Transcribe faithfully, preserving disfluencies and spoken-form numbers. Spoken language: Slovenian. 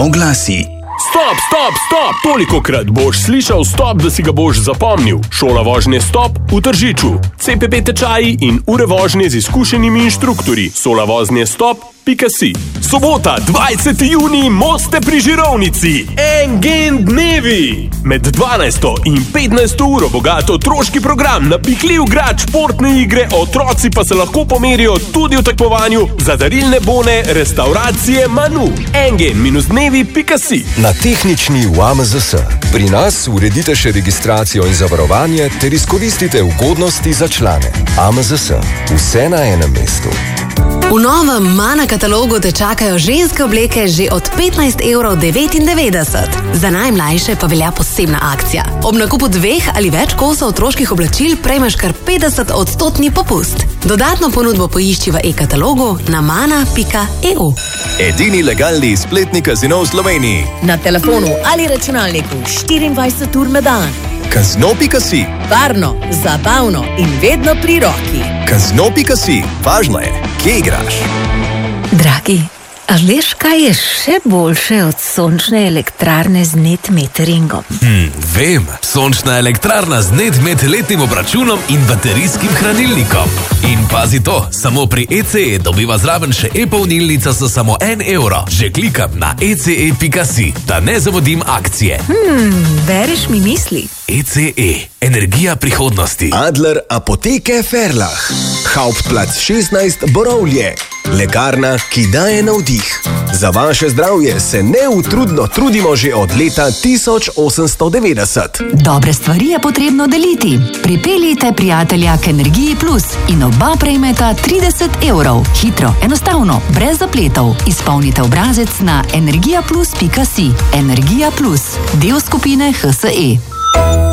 Oglasi. Stop, stop, stop! Tolikokrat boš slišal stop, da si ga boš zapomnil. Šola vožnje Stop v Tržiču. C P P tečaji in ure vožnje z izkušenimi inštruktorji. Šola vožnje Stop pika si. Sobota, dvajseti junij, Moste pri Žirovnici. En gen dnevi. Med dvanajsto in petnajsto uro bogat otroški program, napihljiv grad, športne igre, otroci pa se lahko pomerijo tudi v tekmovanju za darilne bone restauracije Manu. en gen dnevi pika si. Na tehnični v A M Z S. Pri nas uredite še registracijo in zavarovanje ter izkoristite ugodnosti za člane. A M Z S. Vse na enem mestu. V novem Mana katalogu te čakajo ženske obleke že od petnajst evrov devetindevetdeset. Za najmlajše pa velja posebna akcija. Ob nakupu dveh ali več kosov otroških oblačil prejmeš kar petdeset odstotni popust. Dodatno ponudbo poišči v e-katalogu na mana pika e u. Edini legalni spletni kazino v Sloveniji. Na telefonu ali računalniku štiriindvajset ur na dan. Kazino pika si. Varno, zabavno in vedno pri roki. Kazino pika si. Važno je, kje igraš. Dragi, a veš, kaj je še boljše od sončne elektrarne z net meteringom? Hmm, vem, sončna elektrarna z net met letnim obračunom in baterijskim hranilnikom. In pazi to, samo pri E C E dobiva zraven še e-polnilnica za samo en evro. Že klikam na e c e pika si, da ne zavodim akcije. Hmm, bereš mi misli. E C E, energija prihodnosti. Adler Apoteke Ferlah. Hauptplatz šestnajst Borovlje. Lekarna, ki daje navdih. Za vaše zdravje se neutrudno trudimo že od leta tisoč osemsto devetdeset. Dobre stvari je potrebno deliti. Pripeljite prijatelja k Energiji Plus in oba prejmeta trideset evrov. Hitro, enostavno, brez zapletov. Izpolnite obrazec na energija plus pika si. Energija Plus, del skupine H S E.